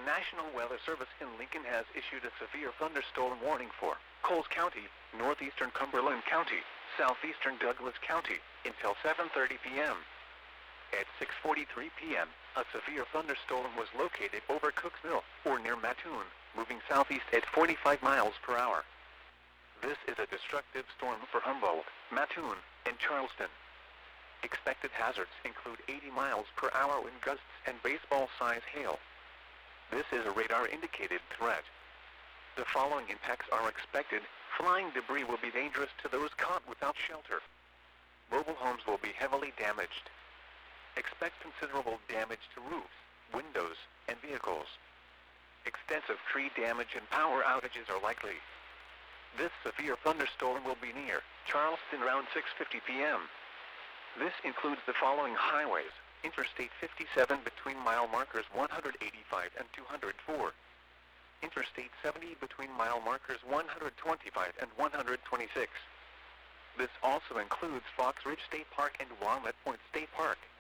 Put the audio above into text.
National Weather Service in Lincoln has issued a severe thunderstorm warning for Coles County, northeastern Cumberland County, southeastern Douglas County, until 7:30 p.m. At 6:43 p.m., a severe thunderstorm was located over Cooks Mill, or near Mattoon, moving southeast at 45 miles per hour. This is a destructive storm for Humboldt, Mattoon, and Charleston. Expected hazards include 80 miles per hour wind gusts and baseball-size hail. This is a radar-indicated threat. The following impacts are expected. Flying debris will be dangerous to those caught without shelter. Mobile homes will be heavily damaged. Expect considerable damage to roofs, windows, and vehicles. Extensive tree damage and power outages are likely. This severe thunderstorm will be near Charleston around 6:50 p.m. This includes the following highways: Interstate 57 between mile markers 185 and 204. Interstate 70 between mile markers 125 and 126. This also includes Fox Ridge State Park and Walnut Point State Park.